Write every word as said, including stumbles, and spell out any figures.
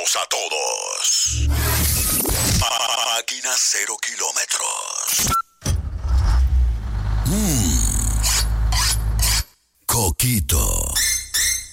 escuchamos a todos. Máquina cero kilómetros. Mmm. Coquito.